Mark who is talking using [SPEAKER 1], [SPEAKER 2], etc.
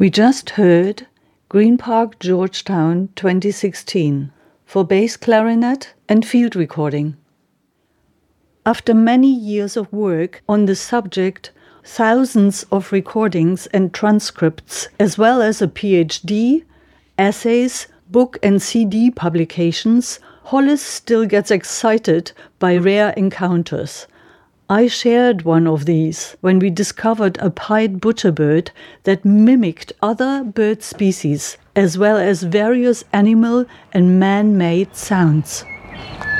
[SPEAKER 1] We just heard Green Park Georgetown 2016 for bass clarinet and field recording. After many years of work on the subject, thousands of recordings and transcripts, as well as a PhD, essays, book and CD publications, Hollis still gets excited by rare encounters. I shared one of these when we discovered a pied butcherbird that mimicked other bird species, as well as various animal and man-made sounds.